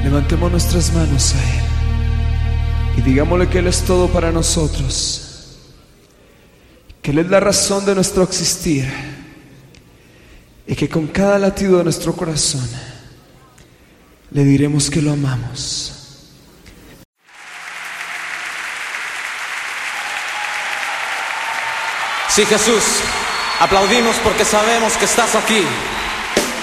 Levantemos nuestras manos a Él y digámosle que Él es todo para nosotros, que Él es la razón de nuestro existir y que con cada latido de nuestro corazón le diremos que lo amamos. Sí, Jesús, aplaudimos porque sabemos que estás aquí.